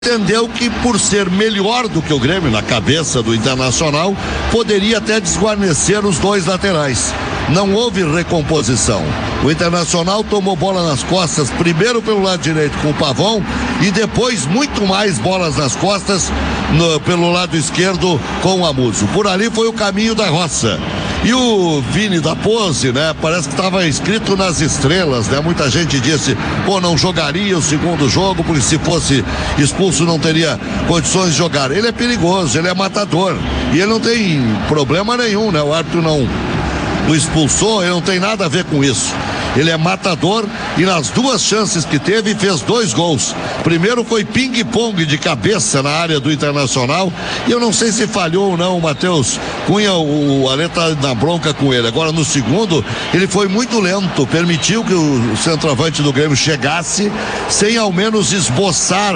entendeu que, por ser melhor do que o Grêmio na cabeça do Internacional, poderia até desguarnecer os dois laterais. Não houve recomposição. O Internacional tomou bola nas costas, primeiro pelo lado direito com o Pavão e depois muito mais bolas nas costas pelo lado esquerdo com o Amuso. Por ali foi o caminho da roça. E o Vini da Pose, né? Parece que estava escrito nas estrelas, né? Muita gente disse, não jogaria o segundo jogo, porque se fosse expulso não teria condições de jogar. Ele é perigoso, ele é matador. E ele não tem problema nenhum, né? O árbitro não o expulsou, ele não tem nada a ver com isso. Ele é matador e nas duas chances que teve fez 2 gols. Primeiro foi ping-pong de cabeça na área do Internacional e eu não sei se falhou ou não o Matheus Cunha, o Ale tá na bronca com ele. Agora no segundo ele foi muito lento, permitiu que o centroavante do Grêmio chegasse sem ao menos esboçar,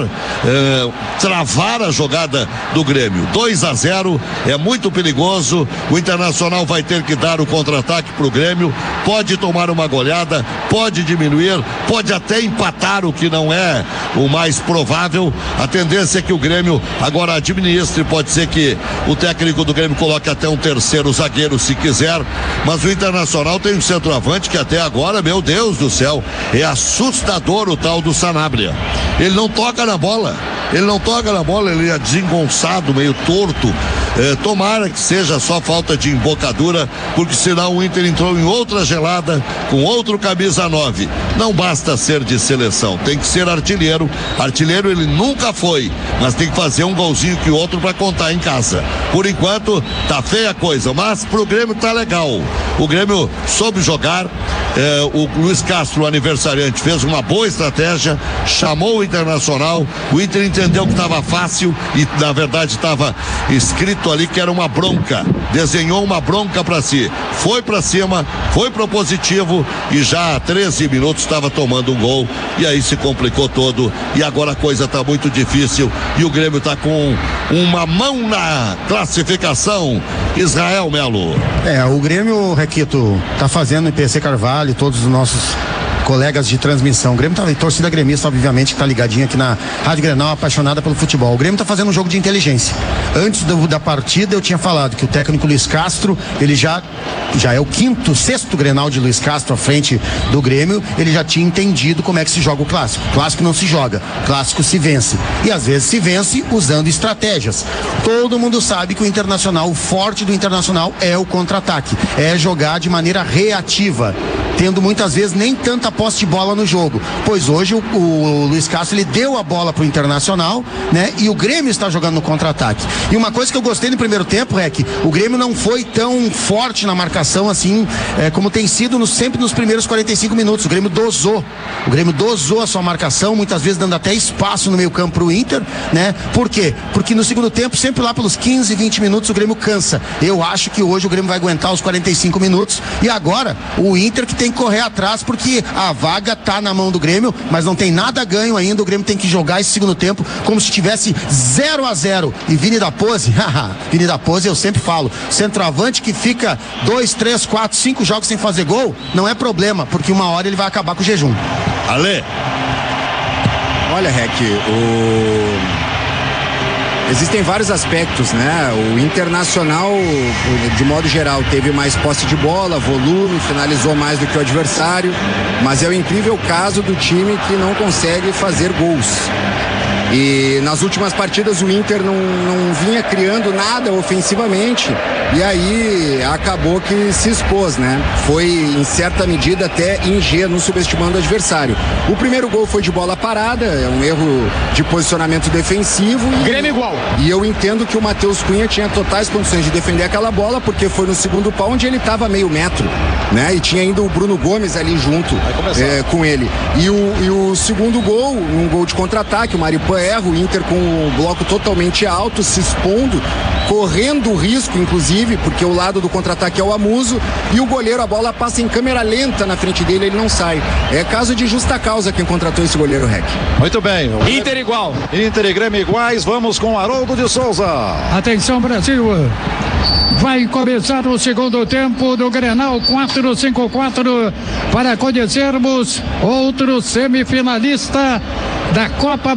travar a jogada do Grêmio. 2-0, é muito perigoso. O Internacional vai ter que dar o contra-ataque pro Grêmio, pode tomar uma goleada, pode diminuir, pode até empatar, o que não é o mais provável. A tendência é que o Grêmio agora administre, pode ser que o técnico do Grêmio coloque até um terceiro zagueiro se quiser, mas o Internacional tem um centroavante que até agora, meu Deus do céu, é assustador, o tal do Sanabria. Ele não toca na bola, ele é desengonçado, meio torto. Tomara que seja só falta de embocadura, porque senão o Inter entrou em outra gelada com outro camisa 9. Não basta ser de seleção, tem que ser artilheiro. Artilheiro ele nunca foi, mas tem que fazer um golzinho que o outro para contar em casa. Por enquanto tá feia a coisa, mas pro Grêmio tá legal. O Grêmio soube jogar. O Luiz Castro, o aniversariante, fez uma boa estratégia, chamou o Internacional. O Inter entendeu que estava fácil e na verdade estava escrito ali que era uma bronca, desenhou uma bronca para si, foi para cima, foi propositivo e já há 13 minutos estava tomando um gol e aí se complicou todo e agora a coisa está muito difícil e o Grêmio está com uma mão na classificação. Israel Melo. O Grêmio, Requito, tá fazendo em PC Carvalho, todos os nossos colegas de transmissão. O Grêmio tá, torcida gremista, obviamente, que tá ligadinha aqui na Rádio Grenal, apaixonada pelo futebol. O Grêmio tá fazendo um jogo de inteligência. Antes da partida, eu tinha falado que o técnico Luiz Castro, ele já é o sexto Grenal de Luiz Castro à frente do Grêmio, ele já tinha entendido como é que se joga o clássico. Clássico não se joga, clássico se vence. E às vezes se vence usando estratégias. Todo mundo sabe que o Internacional, o forte do Internacional é o contra-ataque, é jogar de maneira reativa, tendo muitas vezes nem tanta posse de bola no jogo, pois hoje o Luiz Castro, ele deu a bola pro Internacional, né? E o Grêmio está jogando no contra-ataque. E uma coisa que eu gostei no primeiro tempo é que o Grêmio não foi tão forte na marcação assim, como tem sido sempre nos primeiros 45 minutos. O Grêmio dosou a sua marcação, muitas vezes dando até espaço no meio campo pro Inter, né? Por quê? Porque no segundo tempo, sempre lá pelos 15, 20 minutos, o Grêmio cansa. Eu acho que hoje o Grêmio vai aguentar os 45 minutos e agora o Inter que tem que correr atrás, porque a vaga tá na mão do Grêmio, mas não tem nada ganho ainda. O Grêmio tem que jogar esse segundo tempo como se tivesse 0-0. E Vini da Pose, Vini da Pose, eu sempre falo, centroavante que fica 2, 3, 4, 5 jogos sem fazer gol, não é problema, porque uma hora ele vai acabar com o jejum. Ale. Olha, Rec, existem vários aspectos, né? O Internacional, de modo geral, teve mais posse de bola, volume, finalizou mais do que o adversário, mas é o incrível caso do time que não consegue fazer gols. E nas últimas partidas o Inter não vinha criando nada ofensivamente e aí acabou que se expôs, né? Foi em certa medida até ingênuo, subestimando o adversário. O primeiro gol foi de bola parada, é um erro de posicionamento defensivo. Grêmio igual. E eu entendo que o Matheus Cunha tinha totais condições de defender aquela bola, porque foi no segundo pau onde ele estava meio metro, né? E tinha ainda o Bruno Gomes ali junto com ele. E o segundo gol, um gol de contra-ataque, o Maripan erra, o Inter com o bloco totalmente alto, se expondo, correndo o risco, inclusive, porque o lado do contra-ataque é o Amuso, e o goleiro, a bola passa em câmera lenta na frente dele, ele não sai. É caso de justa causa quem contratou esse goleiro, Rec. Muito bem. Inter igual. Inter e Grêmio iguais, vamos com Haroldo de Souza. Atenção, Brasil. Vai começar o segundo tempo do Grenal 454 para conhecermos outro semifinalista da Copa Brasileira.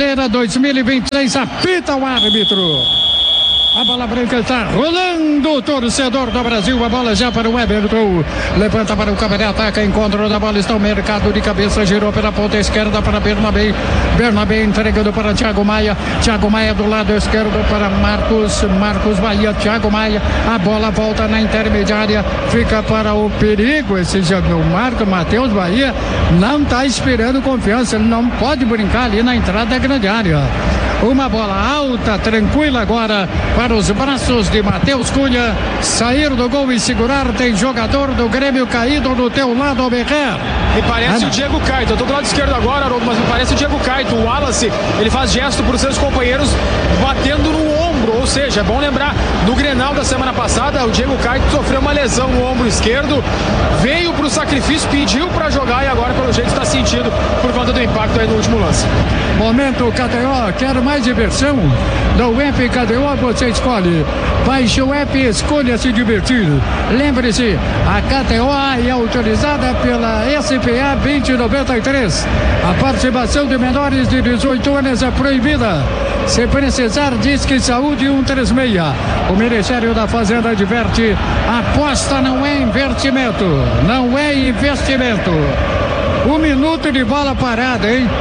Brasileira 2026. Apita o árbitro. A bola branca está rolando, o torcedor do Brasil, a bola já para o Everton, levanta para o câmera, ataca, encontro da bola, está o mercado de cabeça, girou pela ponta esquerda para Bernabé, Bernabé entregando para Thiago Maia do lado esquerdo para Marcos Bahia, Thiago Maia, a bola volta na intermediária, fica para o perigo, esse jogo, o Matheus Bahia não está inspirando confiança, ele não pode brincar ali na entrada da grande área. Uma bola alta, tranquila agora para os braços de Matheus Cunha. Sair do gol e segurar. Tem jogador do Grêmio caído no teu lado, Becker. Me parece o Diego Caito. Eu tô do lado esquerdo agora, Haroldo, mas me parece o Diego Caito. O Wallace, ele faz gesto para os seus companheiros batendo no ombro. Ou seja, é bom lembrar, no Grenal da semana passada, o Diego Caito sofreu uma lesão no ombro esquerdo. Veio para o sacrifício, pediu para jogar e agora, pelo jeito, está sentido por conta do impacto aí no último lance. Momento KTO, quero mais diversão? No app KTO você escolhe. Baixe o app e escolha se divertir. Lembre-se, a KTO é autorizada pela SPA 2093. A participação de menores de 18 anos é proibida. Se precisar, Disque Saúde 136. O Ministério da Fazenda adverte: aposta não é investimento. Não é investimento. 1 minuto de bola parada, hein?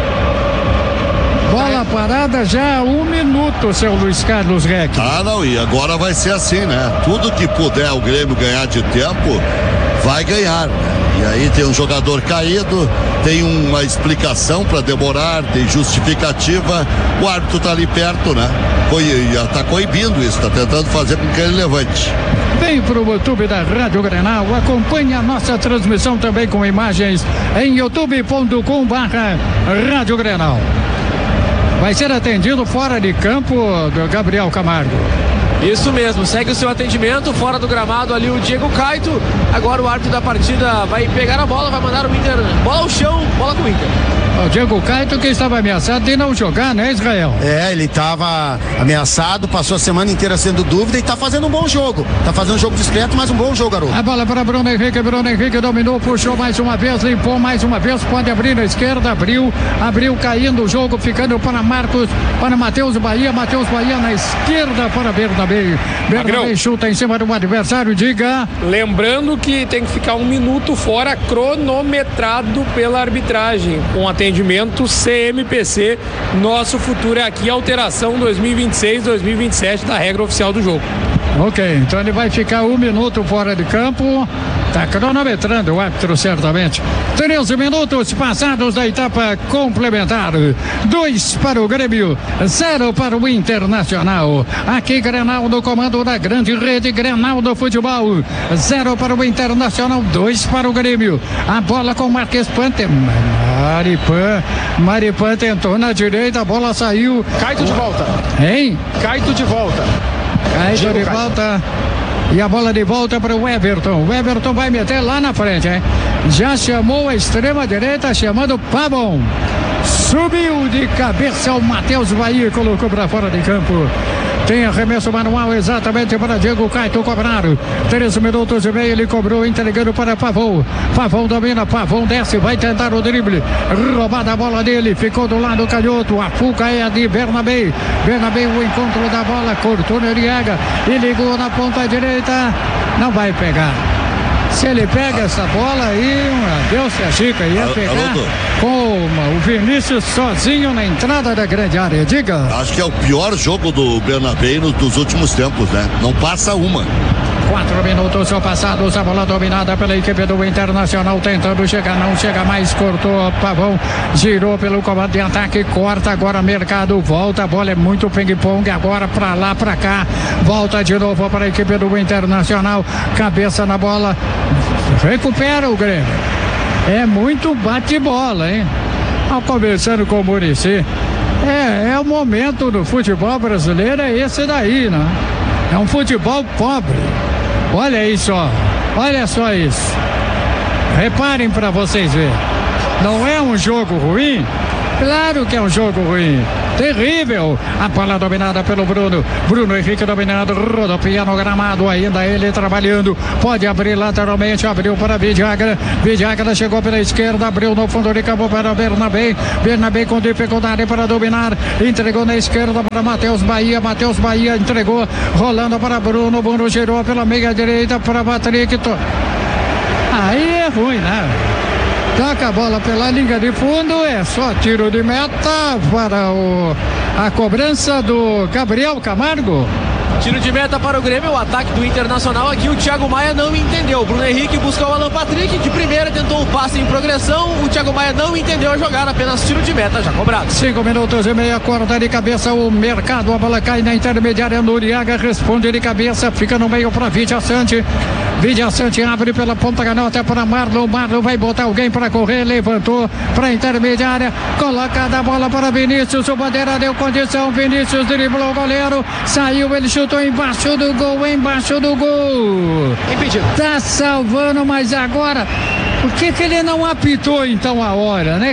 Bola parada já há 1 minuto, seu Luiz Carlos Reck. Não, e agora vai ser assim, né? Tudo que puder o Grêmio ganhar de tempo, vai ganhar. E aí tem um jogador caído, tem uma explicação para demorar, tem justificativa. O árbitro tá ali perto, né? Tá coibindo isso, tá tentando fazer com que ele levante. Vem pro YouTube da Rádio Grenal, acompanhe a nossa transmissão também com imagens em youtube.com/Rádio Grenal. Vai ser atendido fora de campo do Gabriel Camargo. Isso mesmo, segue o seu atendimento fora do gramado ali o Diego Caito. Agora o árbitro da partida vai pegar a bola, vai mandar o Inter, bola ao chão, bola com o Inter. O Diego Caito que estava ameaçado de não jogar, né, Israel? Ele estava ameaçado, passou a semana inteira sendo dúvida e está fazendo um bom jogo. Está fazendo um jogo discreto, mas um bom jogo, garoto. A bola para Bruno Henrique dominou, puxou mais uma vez, limpou mais uma vez, pode abrir na esquerda, abriu caindo o jogo, ficando para Matheus Bahia na esquerda para Bernabé chuta em cima do adversário, diga. Lembrando que tem que ficar 1 minuto fora, cronometrado pela arbitragem, com atendimento CMPC. Nosso futuro é aqui, alteração 2026-2027 da regra oficial do jogo. Ok, então ele vai ficar 1 minuto fora de campo. Tá cronometrando o árbitro, certamente. 13 minutos passados da etapa complementar. 2 para o Grêmio, 0 para o Internacional. Aqui Grenal no comando da grande rede Grenal do futebol. 0 para o Internacional, 2 para o Grêmio. A bola com Marques Pante. Maripan tentou na direita, a bola saiu. Caito de volta. Hein? Caito de volta. Caito de volta. E a bola de volta para o Everton. O Everton vai meter lá na frente, hein? Já chamou a extrema direita, chamando Pavon. Subiu de cabeça o Matheus Bahia e colocou para fora de campo. Tem arremesso manual exatamente para Diego Caito cobrar. 13 minutos e meio, ele cobrou, entregando para Pavon. Pavon domina, Pavon desce, vai tentar o drible. Roubada a bola dele, ficou do lado canhoto. A fuga é de Bernabé. Bernabé, o encontro da bola, cortou Noriega e ligou na ponta direita. Não vai pegar. Se ele pega essa bola aí, Deus se achica, ia pegar com o Vinícius sozinho na entrada da grande área. Diga. Acho que é o pior jogo do Bernabé dos últimos tempos, né? Não passa uma. 4 minutos são passados, a bola dominada pela equipe do Internacional, tentando chegar, não chega mais, cortou Pavão, girou pelo comando de ataque, corta agora Mercado, volta, a bola é muito ping-pong, agora pra lá, pra cá, volta de novo para a equipe do Internacional, cabeça na bola, recupera o Grêmio, é muito bate-bola, hein? Conversando com o Muricy, é o momento do futebol brasileiro, é esse daí, né? É um futebol pobre. Olha isso, ó. Olha só isso. Reparem para vocês verem. Não é um jogo ruim? Claro que é um jogo ruim. terrível. A bola dominada pelo Bruno Henrique dominando, rodopia no gramado, ainda ele trabalhando, pode abrir lateralmente, abriu para Vidiaga chegou pela esquerda, abriu no fundo de campo para Bernabé com dificuldade para dominar, entregou na esquerda para Matheus Bahia entregou, rolando para Bruno girou pela meia direita para Patrick. Aí é ruim, né? Toca a bola pela linha de fundo, é só tiro de meta para a cobrança do Gabriel Camargo. Tiro de meta para o Grêmio, o ataque do Internacional aqui, o Thiago Maia não entendeu. O Bruno Henrique buscou o Alan Patrick, de primeira tentou o passe em progressão, o Thiago Maia não entendeu a jogada, apenas tiro de meta já cobrado. 5 minutos e meia, corta de cabeça o Mercado, a bola cai na intermediária, Noriega responde de cabeça, fica no meio para Vidia Sante abre pela ponta canhota para Marlon vai botar alguém para correr, levantou para a intermediária, colocada a bola para Vinícius, o Bandeira deu condição, Vinícius driblou o goleiro, saiu, ele chutou embaixo do gol, impedido, tá salvando, mas agora por que ele não apitou então a hora, né?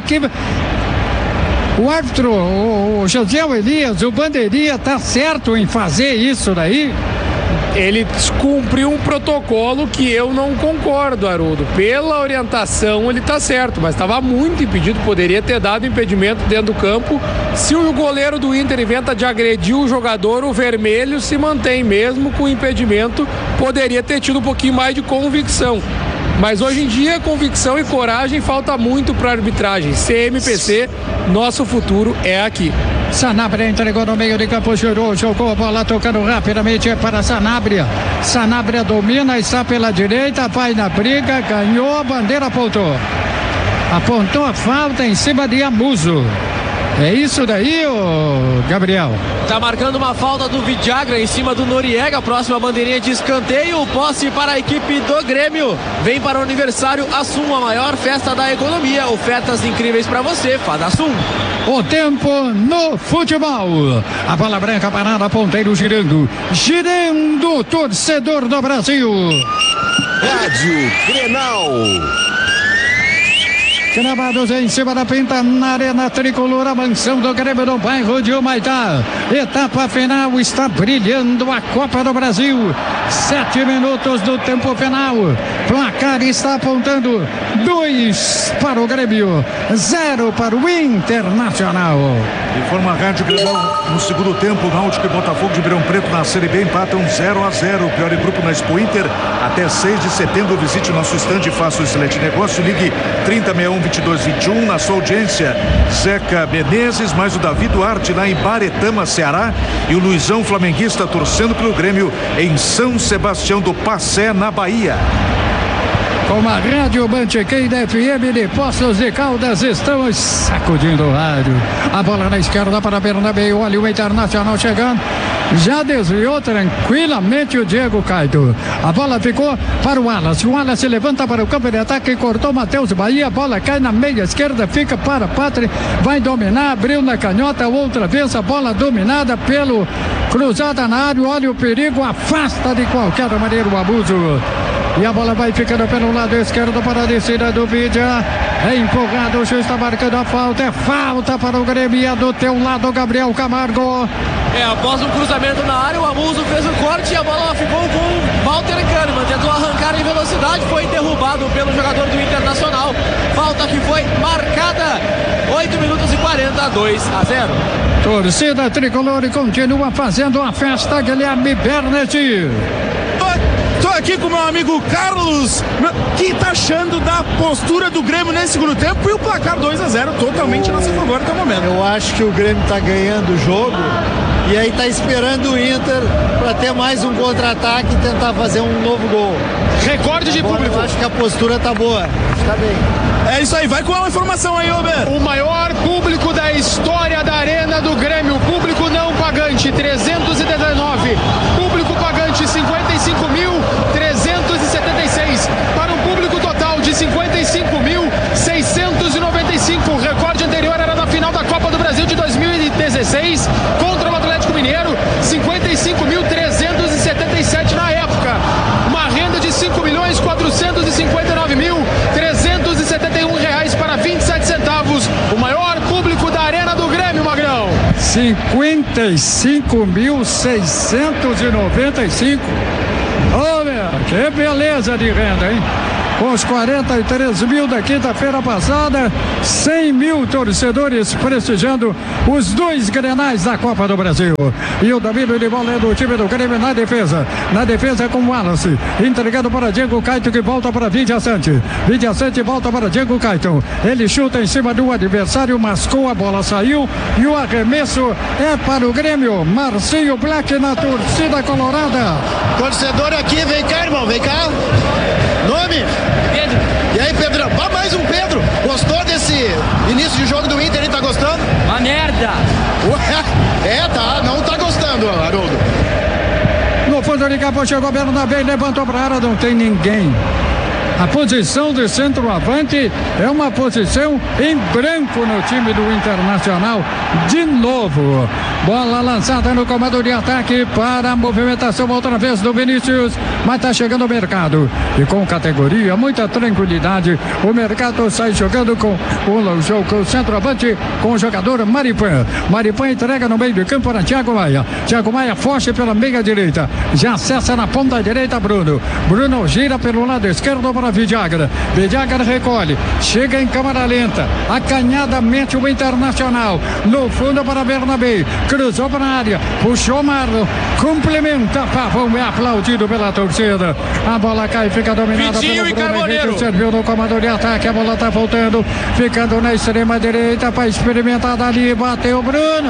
O árbitro, o José Elias, o Bandeirinha, tá certo em fazer isso daí? Ele cumpriu um protocolo que eu não concordo, Haroldo. Pela orientação ele tá certo, mas estava muito impedido, poderia ter dado impedimento dentro do campo. Se o goleiro do Inter inventa de agredir o jogador, o vermelho se mantém mesmo com o impedimento, poderia ter tido um pouquinho mais de convicção. Mas hoje em dia, convicção e coragem falta muito para a arbitragem. CMPC, nosso futuro é aqui. Sanabria entregou no meio de campo, jogou a bola tocando rapidamente para Sanabria domina, está pela direita, vai na briga, ganhou, a bandeira apontou a falta em cima de Amuso. É isso daí, Gabriel? Tá marcando uma falta do Vidiaga em cima do Noriega, próxima bandeirinha de escanteio, posse para a equipe do Grêmio. Vem para o aniversário Assum, a maior festa da economia. Ofertas incríveis para você, Fadassum. O tempo no futebol. A bola branca parada, ponteiro girando, torcedor do Brasil. Rádio Grenal. Gravados em cima da pinta na arena tricolor, a mansão do Grêmio no bairro de Humaitá. Etapa final, está brilhando a Copa do Brasil. 7 minutos do tempo final. Placar está apontando 2 para o Grêmio, 0 para o Internacional. Informa a Rádio Grenal, no segundo tempo, Náutico e Botafogo de Ribeirão Preto na Série B empatam 0-0. Pior em grupo na Expo Inter. Até 6 de setembro, visite o nosso estande e faça o excelente negócio. Ligue 3061-2221. Na sua audiência, Zeca Menezes, mais o Davi Duarte lá em Baretama, Ceará. E o Luizão flamenguista torcendo pelo Grêmio em São Sebastião do Passé, na Bahia. Com a Rádio Mantiqueira FM de Poços de Caldas, estamos sacudindo o rádio. A bola na esquerda para Bernabé, olha o Internacional chegando. Já desviou tranquilamente o Diego Caio. A bola ficou para o Wallace levanta para o campo de ataque, cortou Matheus Bahia, a bola cai na meia esquerda, fica para Patrick, vai dominar, abriu na canhota, outra vez a bola dominada pelo cruzada na área, olha o perigo, afasta de qualquer maneira o abuso. E a bola vai ficando pelo lado esquerdo para a descida do Vidia. É empurrado, o juiz está marcando a falta. É falta para o Grêmio. Do teu lado, Gabriel Camargo. Após um cruzamento na área, o Amuso fez o corte e a bola ficou com o Walter Kahneman. Tentou arrancar em velocidade, foi derrubado pelo jogador do Internacional. Falta que foi marcada. 8 minutos e 40, 2-0. Torcida tricolor continua fazendo a festa. Guilherme Bernetti. Estou aqui com meu amigo Carlos. O que está achando da postura do Grêmio nesse segundo tempo e o placar 2-0 totalmente a nosso favor até o momento? Eu acho que o Grêmio está ganhando o jogo e aí está esperando o Inter para ter mais um contra-ataque e tentar fazer um novo gol. Recorde de público. Eu acho que a postura está boa. Está bem. É isso aí, vai com a informação aí, Roberto. O maior público da história da Arena do Grêmio, público não pagante, 319. Público pagante, 55.376. Para um público total de 55.695. O recorde anterior era na final da Copa do Brasil de 2016, contra o Atlético Mineiro, 55.377 na época. Uma renda de R$5.459.371 para 27 centavos. O maior público da Arena do Grêmio, Magrão. 55.695. Ô, meu, que beleza de renda, hein? Com os 43 mil da quinta-feira passada, 100 mil torcedores prestigiando os 2 Grenais da Copa do Brasil. E o domínio de bola é do time do Grêmio na defesa. Na defesa com o Wallace, entregando para Diego Caetano, que volta para Vidia Sante. Vidia Sante volta para Diego Caetano. Ele chuta em cima do adversário, mascou, a bola saiu e o arremesso é para o Grêmio. Marcinho Black na torcida colorada. Torcedor aqui, vem cá, irmão, vem cá. Nome? Pedro. E aí, Pedrão? Vá mais um Pedro. Gostou desse início de jogo do Inter? Ele tá gostando? Uma merda. Ué, tá, não tá gostando, Haroldo. No fundo de campo chegou Bernabé, levantou para a área, não tem ninguém. A posição de centroavante é uma posição em branco no time do Internacional. De novo, bola lançada no comando de ataque para a movimentação outra vez do Vinícius, mas está chegando o Mercado. E com categoria, muita tranquilidade, o Mercado sai jogando com o centroavante, com o jogador Maripan. Maripan entrega no meio de campo para Thiago Maia. Thiago Maia foge pela meia direita, já acessa na ponta direita Bruno. Bruno gira pelo lado esquerdo para Vidiagra. Vidiagra recolhe, chega em câmara lenta, acanhadamente o Internacional, no fundo para Bernabé, cruzou para a área, puxou Marlon, complementa, Pavão é aplaudido pela torcida, a bola cai, fica dominada Vitinho pelo e Bruno Carboneiro. Henrique, serviu no comando de ataque, a bola está voltando, ficando na extrema direita para experimentar dali, bateu o Bruno.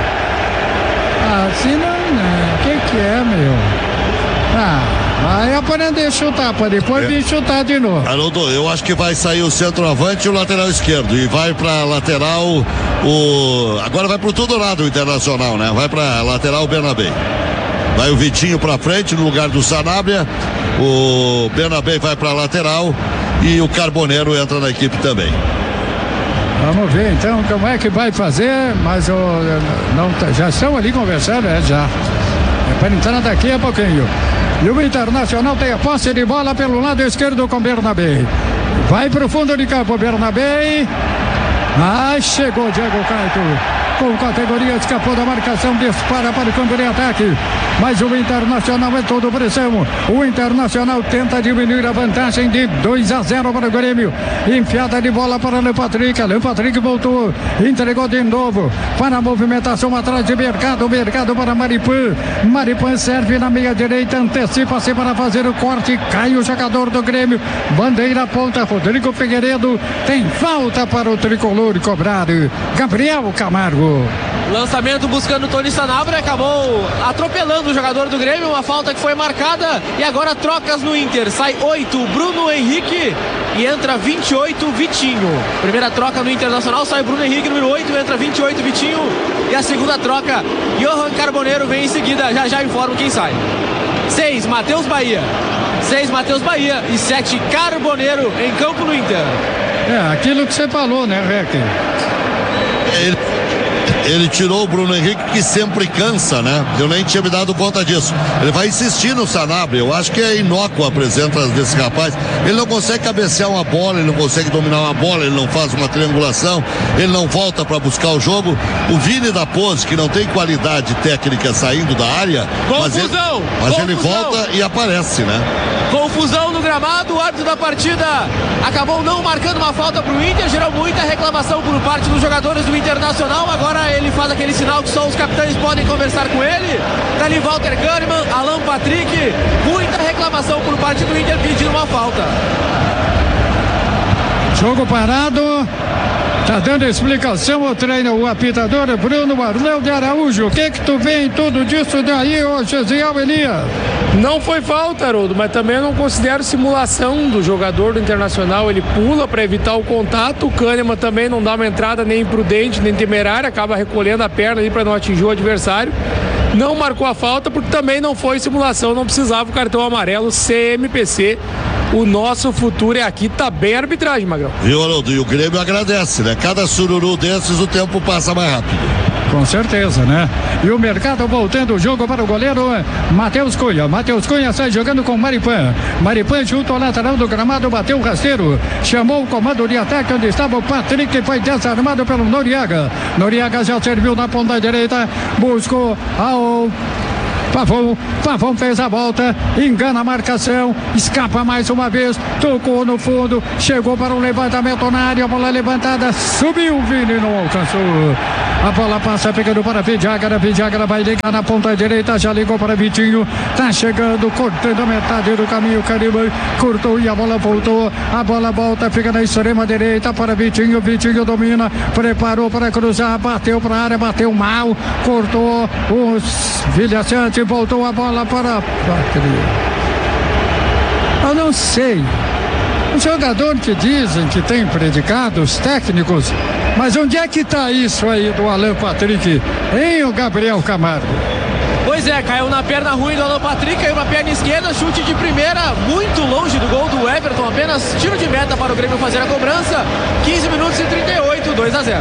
Assim não, né? Que é, meu? Vai aprender a chutar, para depois vir chutar de novo. Haroldo, eu acho que vai sair o centroavante e o lateral esquerdo. E vai pra lateral agora vai pro tudo ou nada o Internacional, né? Vai pra lateral o Bernabé. Vai o Vitinho pra frente no lugar do Sanabria. O Bernabé vai pra lateral e o Carboneiro entra na equipe também. Vamos ver então como é que vai fazer, mas já estão ali conversando, já. É para entrar daqui a pouquinho. E o Internacional tem a posse de bola pelo lado esquerdo com Bernabé. Vai para o fundo de campo, Bernabé. Chegou Diego Caetano. Com categoria, escapou da marcação, dispara para o campo de ataque. Mas o Internacional é todo pressão. O Internacional tenta diminuir a vantagem de 2-0 para o Grêmio. Enfiada de bola para o Patrick. O Patrick voltou, entregou de novo para a movimentação atrás de Mercado. Mercado para Maripan. Maripan serve na meia direita, antecipa-se para fazer o corte. Cai o jogador do Grêmio. Bandeira ponta, Rodrigo Figueiredo. Tem falta para o tricolor cobrar. Gabriel Camargo. Lançamento buscando o Tony Sanabria, acabou atropelando o jogador do Grêmio, uma falta que foi marcada e agora trocas no Inter, sai 8 Bruno Henrique e entra 28 Vitinho. Primeira troca no Internacional, sai Bruno Henrique número 8, entra 28 Vitinho e a segunda troca, Johan Carboneiro vem em seguida, já informo quem sai. 6 Matheus Bahia e 7 Carboneiro em campo no Inter. Aquilo que você falou, né, Rec? Ele tirou o Bruno Henrique, que sempre cansa, né? Eu nem tinha me dado conta disso. Ele vai insistir no Sanabria. Eu acho que é inócuo a presença desse rapaz. Ele não consegue cabecear uma bola, ele não consegue dominar uma bola, ele não faz uma triangulação, ele não volta para buscar o jogo. O Vini da Pose, que não tem qualidade técnica saindo da área, mas ele volta e aparece, né? Confusão no gramado, o árbitro da partida acabou não marcando uma falta para o Inter, gerou muita reclamação por parte dos jogadores do Internacional. Agora ele faz aquele sinal que só os capitães podem conversar com ele. Tá ali Walter Kahneman, Alan Patrick, muita reclamação por parte do Inter pedindo uma falta. Jogo parado. Tá dando explicação o treino, o apitador Bruno Arnel de Araújo. O que tu vê em tudo disso daí, ô Gesiel Elias? Não foi falta, Haroldo, mas também eu não considero simulação do jogador do Internacional. Ele pula para evitar o contato. O Kahneman também não dá uma entrada nem imprudente, nem temerária, acaba recolhendo a perna ali para não atingir o adversário. Não marcou a falta porque também não foi simulação, não precisava o cartão amarelo. CMPC, o nosso futuro é aqui, tá bem a arbitragem, Magrão. Viu, Haroldo? E o Grêmio agradece, né? Cada sururu desses o tempo passa mais rápido. Com certeza, né? E o mercado voltando o jogo para o goleiro Matheus Cunha. Matheus Cunha sai jogando com Maripan. Maripan junto ao lateral do gramado, bateu o rasteiro. Chamou o comando de ataque onde estava o Patrick, foi desarmado pelo Noriega. Noriega já serviu na ponta direita, buscou ao Pavão fez a volta, engana a marcação, escapa mais uma vez, tocou no fundo, chegou para um levantamento na área, a bola levantada, subiu o Vini, não alcançou. A bola passa pegando para Vidiagra vai ligar na ponta direita, já ligou para Vitinho, tá chegando, cortando a metade do caminho, Caribe, cortou e a bola voltou, a bola volta, fica na extrema direita para Vitinho domina, preparou para cruzar, bateu para a área, bateu mal, cortou os Vilhaçante, voltou a bola para a Pátria. Eu não sei. O jogador que dizem que tem predicados técnicos, mas onde é que está isso aí do Alan Patrick, hein, o Gabriel Camargo? Pois é, caiu na perna ruim do Alan Patrick, caiu na perna esquerda, chute de primeira, muito longe do gol do Everton, apenas tiro de meta para o Grêmio fazer a cobrança, 15 minutos e 38, 2-0.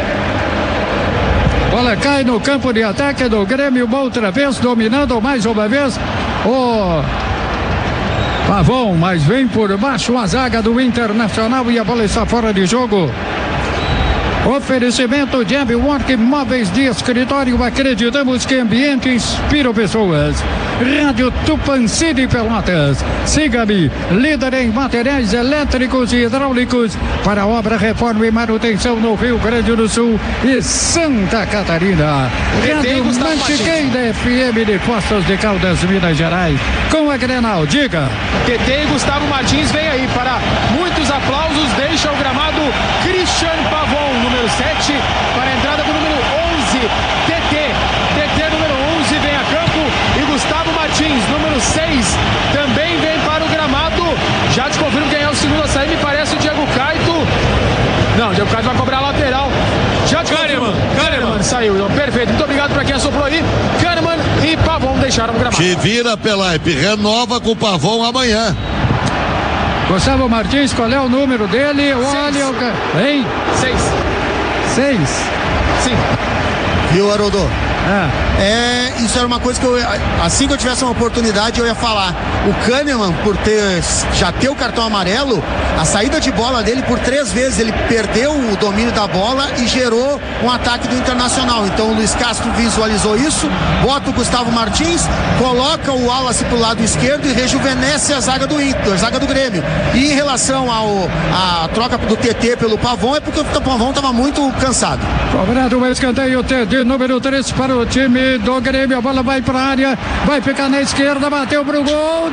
Bola cai no campo de ataque do Grêmio, outra vez, dominando mais uma vez o Pavão, mas vem por baixo a zaga do Internacional e a bola está fora de jogo. Oferecimento de Work Móveis de Escritório, acreditamos que ambiente inspira pessoas. Rádio Tupanci de Pelotas. Siga-me, líder em materiais elétricos e hidráulicos para obra, reforma e manutenção no Rio Grande do Sul e Santa Catarina. Rádio Mantiqueira FM de Poços de Caldas, Minas Gerais. Com a Grenal, diga. TT e Gustavo Martins vem aí para muitos aplausos, deixa o gramado Christian Pavão, número 7, para a entrada do número 11, TT número 11 vem a campo e Gustavo Martins, número 6, também vem para o gramado. Já te confirmo quem é o segundo a sair, me parece o Diego Caito. Não, o Diego Caito vai cobrar a lateral. Já te Kahneman saiu, então, perfeito. Muito obrigado para quem assoprou aí. Kahneman e Pavão deixaram o gramado. Que vira, Pelaipe, renova com o Pavão amanhã. Gustavo Martins, qual é o número dele? Olha o... Hein? 6. Sim. Viu, Haroldo? Isso era uma coisa que assim que eu tivesse uma oportunidade eu ia falar. O Kahneman, por já ter o cartão amarelo, a saída de bola dele por 3 vezes, ele perdeu o domínio da bola e gerou um ataque do Internacional. Então o Luiz Castro visualizou isso, bota o Gustavo Martins, coloca o Wallace pro lado esquerdo e rejuvenesce a zaga do Inter, a zaga do Grêmio. E em relação à troca do TT pelo Pavão, é porque o Pavão estava muito cansado. Cobrado o escanteio, TT número 3 para o time do Grêmio, a bola vai para a área, vai ficar na esquerda, bateu pro gol,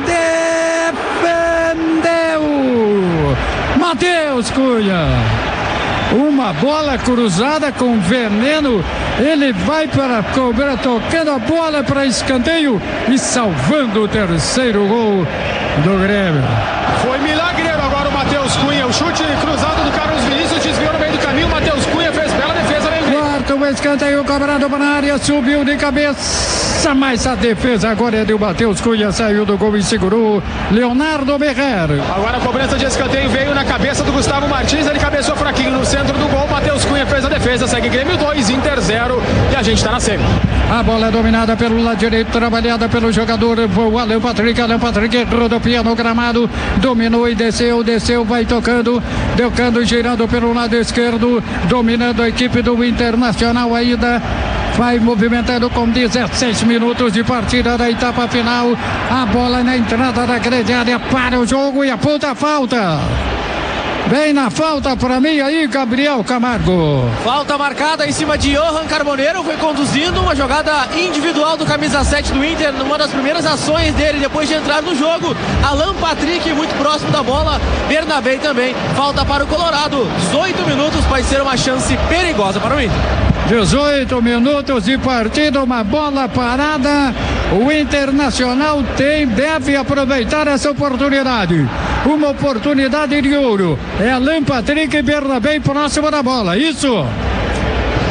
defendeu Matheus Cunha. Uma bola cruzada com veneno, ele vai para cobrar, tocando a bola para escanteio e salvando o terceiro gol do Grêmio. Foi milagreiro agora o Matheus Cunha, o chute cruzado do Carlos Vinícius desviou no meio do caminho, o Matheus Cunha fez bela defesa. Quarto escanteio cobrado para a área, subiu de cabeça, mas a defesa agora é do Matheus Cunha, saiu do gol e segurou Leonardo Berrer. Agora a cobrança de escanteio veio na cabeça do Gustavo Martins, ele cabeçou fraquinho no centro do gol, Matheus Cunha fez a defesa, segue Grêmio 2, Inter 0 e a gente está na semi. A bola é dominada pelo lado direito, trabalhada pelo jogador o Alan Patrick rodopia no gramado, dominou e desceu, vai tocando, girando pelo lado esquerdo, dominando a equipe do Internacional ainda. Vai movimentando com 16 minutos de partida da etapa final. A bola na entrada da grande área para o jogo e aponta a falta. Vem na falta para mim aí, Gabriel Camargo. Falta marcada em cima de Johan Carboneiro, foi conduzindo uma jogada individual do camisa 7 do Inter, numa das primeiras ações dele depois de entrar no jogo. Alan Patrick muito próximo da bola, Bernabé também. Falta para o Colorado, 18 minutos, vai ser uma chance perigosa para o Inter. 18 minutos de partida, uma bola parada. O Internacional deve aproveitar essa oportunidade. Uma oportunidade de ouro. É Alan Patrick e Bernabé próximo da bola, isso?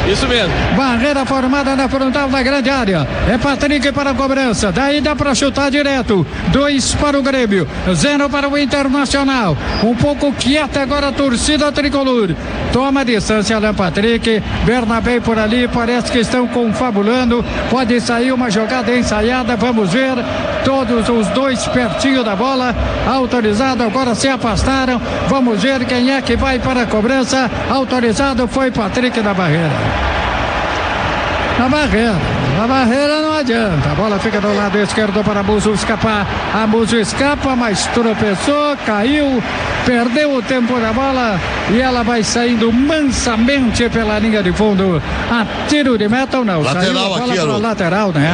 Isso mesmo. Barreira formada na frontal da grande área. É Patrick para a cobrança. Daí dá para chutar direto. 2 para o Grêmio, 0 para o Internacional. Um pouco quieta agora a torcida tricolor. Toma a distância da Patrick. Bernabé por ali. Parece que estão confabulando. Pode sair uma jogada ensaiada. Vamos ver. Todos os dois pertinho da bola. Autorizado. Agora se afastaram. Vamos ver quem é que vai para a cobrança. Autorizado foi Patrick na barreira. Na barreira não adianta. A bola fica do lado esquerdo para Musso escapar. A Musso escapa, mas tropeçou, caiu, perdeu o tempo da bola e ela vai saindo mansamente pela linha de fundo. A tiro de meta ou não? Lateral saiu a bola aqui, para lateral, né?